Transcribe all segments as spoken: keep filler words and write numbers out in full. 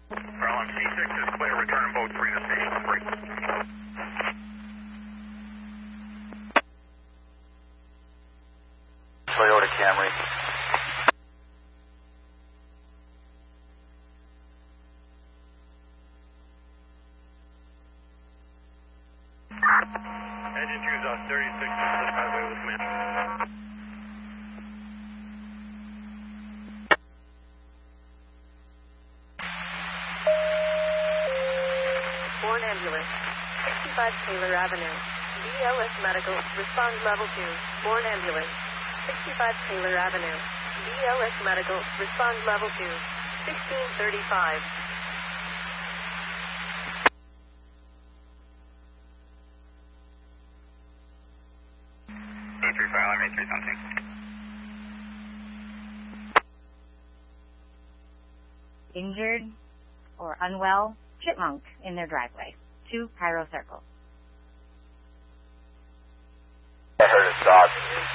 Airline C six is clear, return boat three to station three. Toyota Camry. Engine two's on thirty-six on the highway with command. Bourne Ambulance, sixty-five Taylor Avenue. B L S Medical, respond level two. Bourne Ambulance, sixty-five Taylor Avenue. B L S Medical, respond level two. sixteen thirty-five. A three file, I'm A three something. Injured or unwell chipmunk in their driveway. Two Pyro Circle. I heard a dog.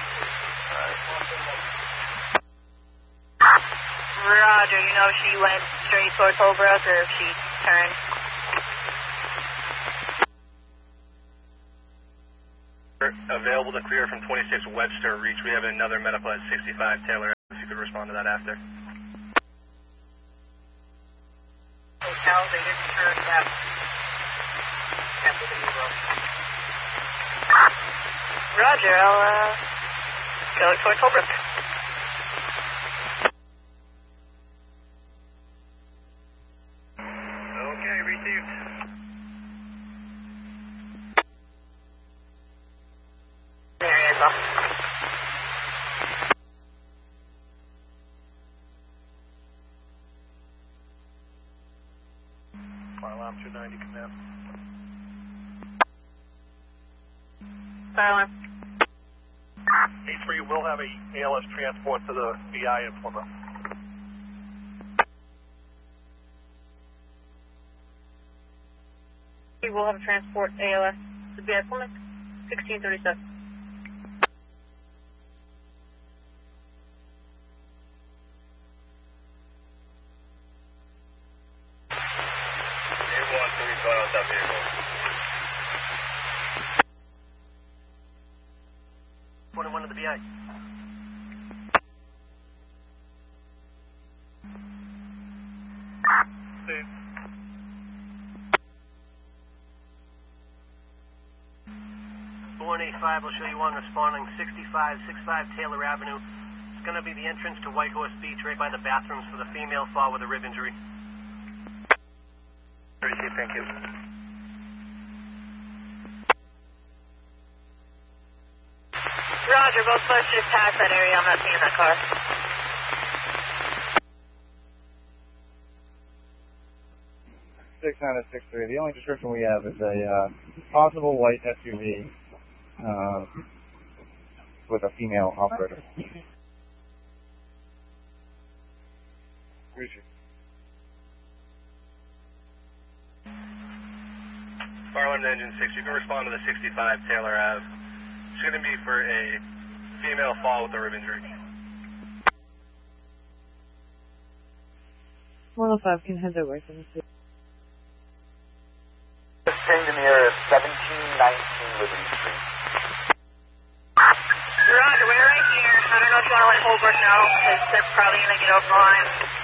Roger, you know if she went straight towards Holbrook or if she turned? Available to clear from twenty-six Webster Reach. We have another medical at sixty-five Taylor. If you could respond to that after. Hotel, they didn't turn left. Roger, I'll uh, go towards Holbrook. Okay, received. There he is, off. Fire alarm two ninety, command. Fire alarm. A three will have a A L S transport to the B I in Plymouth. We will have a transport A L S to B I Plymouth, sixteen thirty-seven. twenty-one to the B I. Steve. Bourne eight five will show you one responding sixty-five sixty-five Taylor Avenue. It's going to be the entrance to White Horse Beach right by the bathrooms for the female fall with a rib injury. Received, thank you. Roger, both boats just passed that area. I'm not seeing that car. six nine to six three. The only description we have is a uh, possible white S U V uh, with a female operator. Richard. Fire alarm to engine six. You can respond to the sixty-five Taylor Ave. It's going to be for a female fall with a rib injury. one oh five can head that way from the city. Ping near seventeen nineteen Liberty Street. Roger, we're right here. I don't know if you want to let Holbrook know, because they're probably going to get over the line.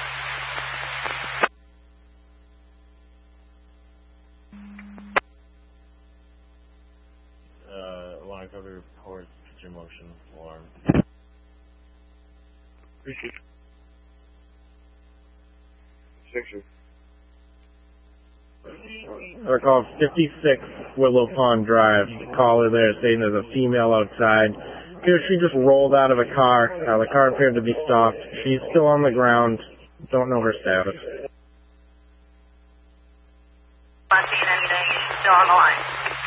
Uh, line cover reports, pitcher motion, alarm. Appreciate it. Sixer. They're called fifty-six Willow Pond Drive. Caller there saying there's a female outside. Here, she just rolled out of a car. Uh, the car appeared to be stopped. She's still on the ground. Don't know her status. Not seeing anything. She's still on the line.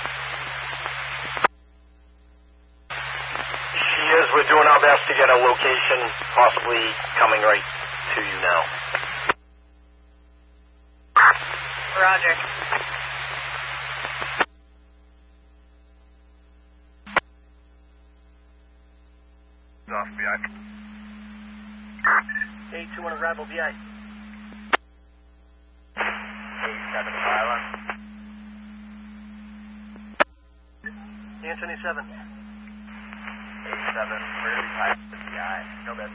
She is. We're doing our best to get a location, possibly coming right to you now. Roger. Off B I. eight two one arrival B I. seventy-seven. eighty-seven, really tight with the eye. No bed.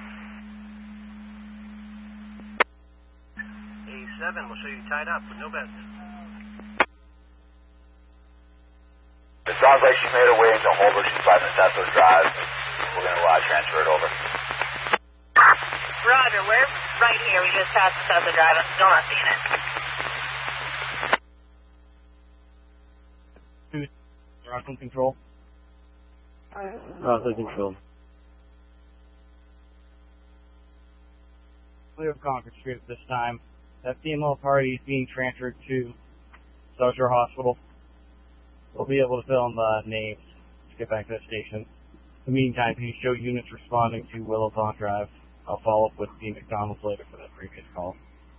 eighty-seven, we'll show you tied up with no beds. It sounds like she made her way into Holbrook. She's by Modesto Drive. We're going to uh, transfer it over. Roger, we're right here. We just passed Modesto Drive. I'm still not seeing it. Throttle control. Throttle control. Clear of Concord Street at this time. That female party is being transferred to South Shore Hospital. We'll be able to film uh, names to get back to the station. In the meantime, can you show units responding to Willow Pond Drive? I'll follow up with the McDonald's later for that previous call.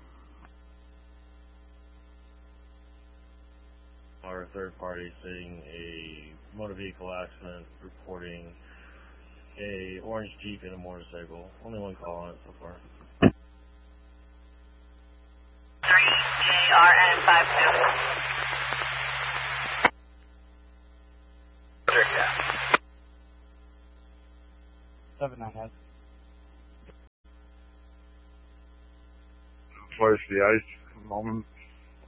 Our third party seeing a motor vehicle accident, reporting a orange Jeep and a motorcycle. Only one call on it so far. three J R N five two. Yeah. Seven nine head. Flash the ice moment.